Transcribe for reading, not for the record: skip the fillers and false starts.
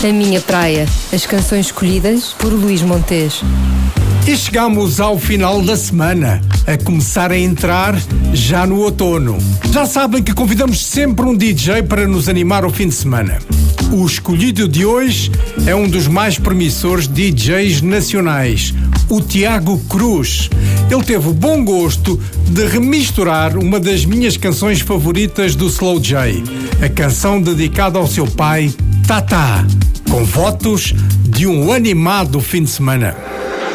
A minha praia. As canções escolhidas por Luís Montes. E chegamos ao final da semana, a começar a entrar já no outono. Já sabem que convidamos sempre um DJ para nos animar ao fim de semana. O escolhido de hoje é um dos mais promissores DJs nacionais, o Tiago Cruz. Ele teve o bom gosto de remisturar uma das minhas canções favoritas do Slow J, a canção dedicada ao seu pai, Tata, com votos de um animado fim de semana.